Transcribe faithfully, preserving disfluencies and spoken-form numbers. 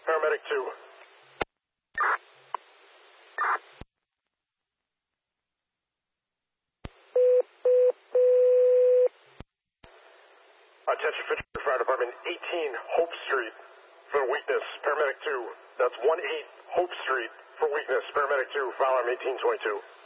paramedic two. Attention, Fitchburg Fire Department, eighteen Hope Street for weakness, paramedic two. That's one eight Hope Street for weakness, paramedic two, file arm eighteen twenty-two.